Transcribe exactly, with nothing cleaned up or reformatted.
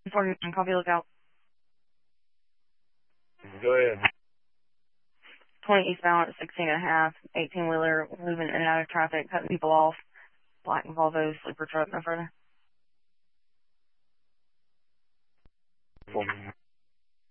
forty-nine, copy, lookout. Go ahead. twenty eastbound at sixteen and a half, eighteen-wheeler moving in and out of traffic, cutting people off. Black Volvo, sleeper truck, no further. Cool.